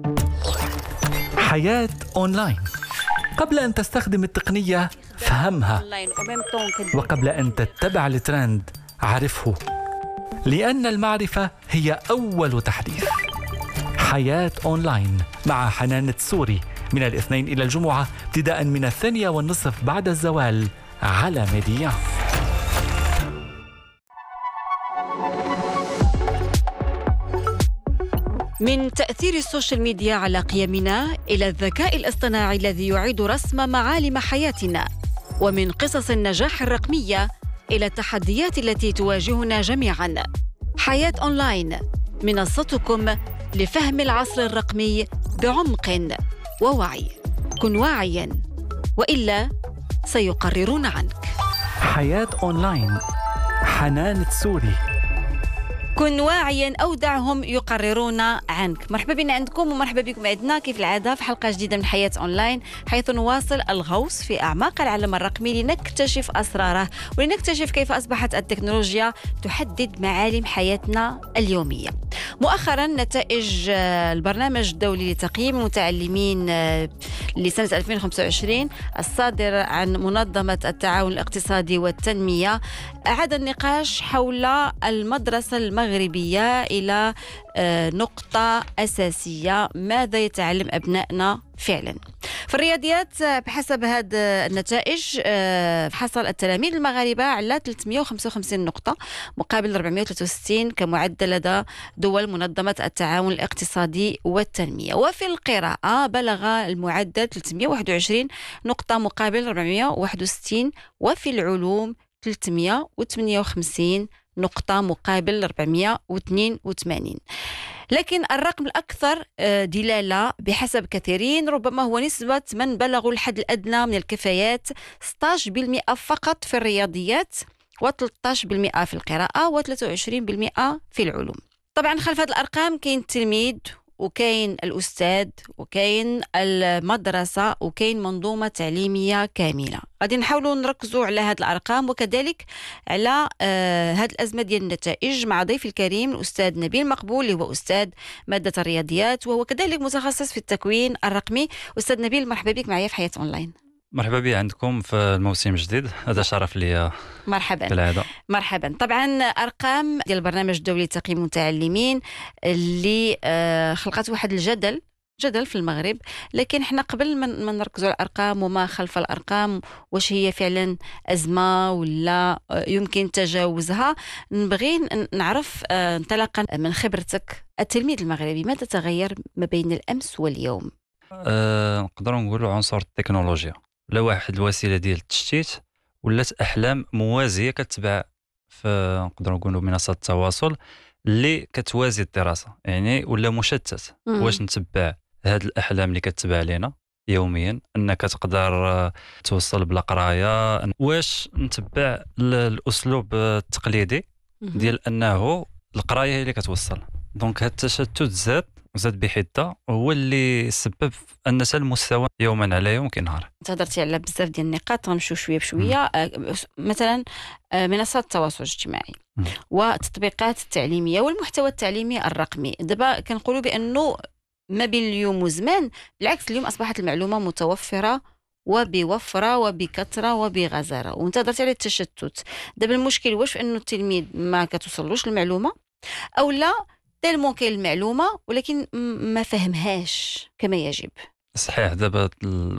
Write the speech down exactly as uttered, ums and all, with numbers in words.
حياة أونلاين. قبل أن تستخدم التقنية فهمها، وقبل أن تتبع الترند عرفه، لأن المعرفة هي أول تحديث. حياة أونلاين مع حنان التسوري من الاثنين إلى الجمعة ابتداء من الثانية والنصف بعد الزوال على ميديا. من تأثير السوشيال ميديا على قيمنا إلى الذكاء الاصطناعي الذي يعيد رسم معالم حياتنا، ومن قصص النجاح الرقمية إلى التحديات التي تواجهنا جميعاً. حياة أونلاين، منصتكم لفهم العصر الرقمي بعمق ووعي. كن واعياً وإلا سيقررون عنك. حياة أونلاين، حنان التسوري. كن واعياً أو دعهم يقررون عنك. مرحبا بنا عندكم ومرحبا بكم عندنا كيف العادة في حلقة جديدة من حياة أونلاين، حيث نواصل الغوص في أعماق العالم الرقمي لنكتشف أسراره ولنكتشف كيف أصبحت التكنولوجيا تحدد معالم حياتنا اليومية. مؤخراً نتائج البرنامج الدولي لتقييم المتعلمين لسنة ألفين وخمسة وعشرين الصادر عن منظمة التعاون الاقتصادي والتنمية أعاد النقاش حول المدرسة المغربية إلى نقطة أساسية: ماذا يتعلم أبنائنا فعلا؟ في الرياضيات بحسب هذه النتائج حصل التلاميذ المغاربة على ثلاثمئة وخمسة وخمسين نقطة مقابل أربعمئة وثلاثة وستين كمعدل لدى دول منظمة التعاون الاقتصادي والتنمية. وفي القراءة بلغ المعدل ثلاثمئة وواحد وعشرين نقطة مقابل أربعمئة وواحد وستين، وفي العلوم ثلاثمئة وثمانية وخمسين نقطة مقابل أربعمئة واثنين وثمانين. لكن الرقم الأكثر دلالة بحسب كثيرين ربما هو نسبة من بلغوا الحد الأدنى من الكفايات، ستة عشر بالمئة فقط في الرياضيات، وثلاثة عشر بالمئة في القراءة، وثلاثة وعشرين بالمئة في العلوم. طبعا خلف هذه الأرقام كاين التلميذ وكاين الأستاذ وكاين المدرسة وكاين منظومة تعليمية كاملة. غادي نحاولوا نركزوا على هذه الأرقام وكذلك على آه هذه الأزمة ديال النتائج مع ضيف الكريم الأستاذ نبيل مقبول، اللي هو أستاذ مادة الرياضيات وهو كذلك متخصص في التكوين الرقمي. أستاذ نبيل، مرحبا بك معايا في حياة أونلاين. مرحبا بي عندكم في الموسم الجديد، هذا شرف لي. مرحبا بالعادة. مرحبا. طبعا ارقام ديال البرنامج الدولي لتقييم المتعلمين اللي آه خلقت واحد الجدل جدل في المغرب، لكن احنا قبل ما نركزوا على الارقام وما خلف الارقام، واش هي فعلا ازمه ولا يمكن تجاوزها، نبغي نعرف آه انطلاقا من خبرتك التلميذ المغربي ماذا تغير ما بين الامس واليوم؟ أه نقدروا نقولوا عنصر التكنولوجيا، لا واحد الوسيله ديال التشتيت ولات احلام موازيه كتبع في نقدروا نقولوا منصات التواصل اللي كتوازي الدراسه، يعني ولا مشتت. مم. واش نتبع هاد الاحلام اللي كتبع علينا يوميا انك تقدر توصل بلا قرايه، واش نتبع الاسلوب التقليدي ديال انه القرايه هي اللي كتوصل؟ دونك هاد التشتت زاد زاد بحده هو اللي سبب ان المستوى يوما على يوم كينهار. تهضرتي على بزاف ديال النقاط، غنمشيو شويه بشويه. آه مثلا آه منصات التواصل الاجتماعي م. والتطبيقات التعليميه والمحتوى التعليمي الرقمي. دابا كنقولوا بانه ما بين اليوم وزمان، بالعكس اليوم اصبحت المعلومه متوفره وبوفره وبكثره وبغزاره، وانت هضرتي على التشتت. دابا المشكل واش في انه التلميذ ما كتوصلوش المعلومه، او لا تلمون كاين المعلومه ولكن ما فهمهاش كما يجب. صحيح. دابا